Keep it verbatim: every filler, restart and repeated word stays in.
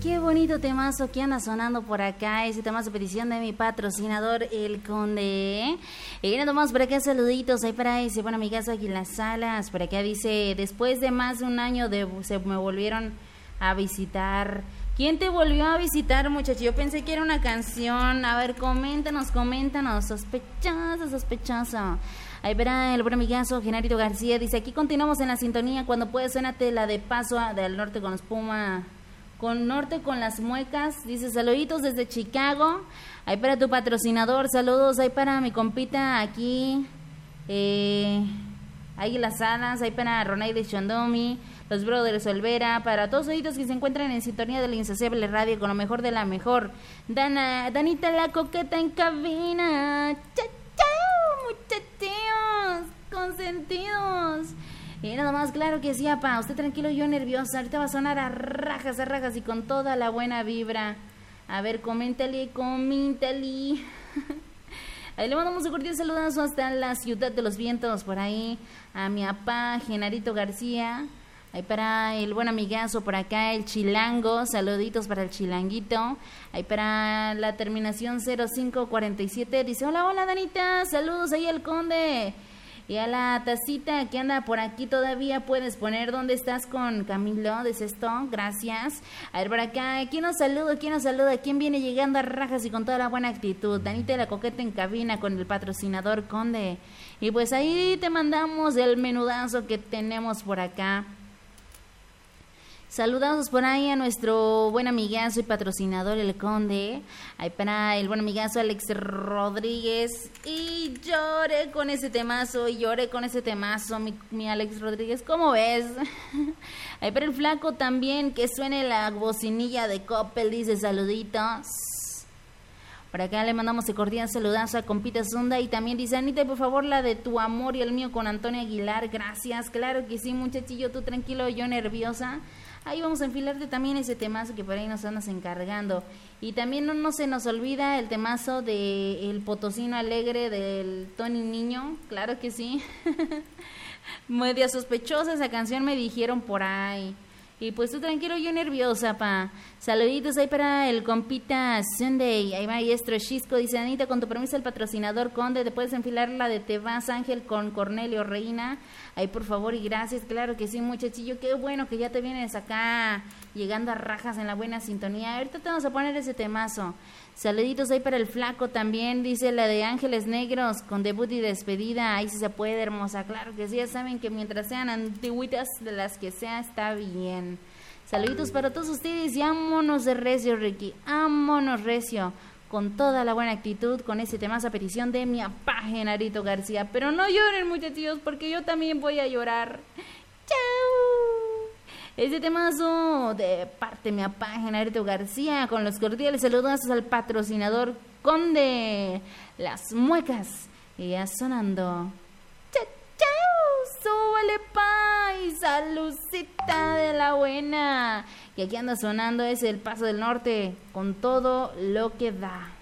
Qué bonito temazo que anda sonando por acá. Ese temazo petición de mi patrocinador, el Conde. Y viene nomás por acá saluditos. Ahí para ese, bueno, mi casa aquí en las salas. Por acá dice, después de más de un año de, se me volvieron a visitar. ¿Quién te volvió a visitar, muchacho? Yo pensé que era una canción. A ver, coméntanos, coméntanos. Sospechoso, sospechoso. Ahí verá el buen amigazo Genarito García. Dice, aquí continuamos en la sintonía. Cuando puedes, suénate la de Paso del Norte con espuma. Con Norte con las muecas. Dice, saluditos desde Chicago. Ahí para tu patrocinador. Saludos ahí para mi compita aquí. Eh, ahí las alas. Ahí para Ronay de Chondomi. Los Brothers Olvera. Para todos los oídos que se encuentran en sintonía de la Insaciable Radio. Con lo mejor de la mejor. Dana, Danita la coqueta en cabina. ¡Chao, chao! Muchachos consentidos. Y nada más, claro que sí, apa, usted tranquilo, yo nerviosa, ahorita va a sonar a rajas, a rajas y con toda la buena vibra. A ver, coméntale, coméntale. Ahí le mandamos un cordial saludazo hasta la Ciudad de los Vientos, por ahí, a mi apá, Genarito García. Ahí para el buen amigazo, por acá, el Chilango, saluditos para el Chilanguito. Ahí para la terminación cero cinco cuarenta y siete, dice, hola, hola, Danita, saludos ahí al Conde. Y a la tacita que anda por aquí todavía puedes poner dónde estás con Camilo, dice esto, gracias. A ver por acá, ¿quién nos saluda? ¿Quién nos saluda? ¿Quién viene llegando a rajas y con toda la buena actitud? Danita la coqueta en cabina con el patrocinador Conde. Y pues ahí te mandamos el menudazo que tenemos por acá. Saludados por ahí a nuestro buen amigazo y patrocinador, el Conde. Ahí para el buen amigazo Alex Rodríguez. Y lloré con ese temazo, y lloré con ese temazo, mi, mi Alex Rodríguez. ¿Cómo ves? Ahí para el flaco también, que suene la bocinilla de Coppel, dice saluditos. Por acá le mandamos el cordial saludazo a compita Zunda. Y también dice, Anita, por favor, la de Tu Amor y el Mío con Antonio Aguilar. Gracias, claro que sí, muchachillo, tú tranquilo, yo nerviosa. Ahí vamos a enfilarte también ese temazo que por ahí nos andas encargando. Y también no, no se nos olvida el temazo de El Potosino Alegre del Tony Niño. Claro que sí. Media sospechosa esa canción me dijeron por ahí. Y pues tú tranquilo, yo nerviosa, pa. Saluditos ahí para el compita Sunday. Ahí maestro Chisco, dice, Anita, con tu permiso el patrocinador Conde, te puedes enfilar la de Te Vas Ángel con Cornelio Reina. Ahí por favor y gracias, claro que sí, muchachillo. Qué bueno que ya te vienes acá llegando a rajas en la buena sintonía. Ahorita te vamos a poner ese temazo. Saluditos ahí para el flaco también, dice la de Ángeles Negros con debut y despedida. Ahí sí se puede, hermosa, claro que sí. Ya saben que mientras sean antiguitas de las que sea, está bien. Saluditos para todos ustedes y ámonos de recio, Ricky, ámonos recio, con toda la buena actitud, con ese temazo a petición de mi apá Genarito García. Pero no lloren, muchachos, porque yo también voy a llorar. ¡Chao! Ese temazo de parte de mi apá Genarito García, con los cordiales saludos al patrocinador Conde, Las Muecas, y ya sonando. ¡Chao, chao! ¡Súbale, pa! Y saludcita de la buena. Que aquí anda sonando es el Paso del Norte, con todo lo que da.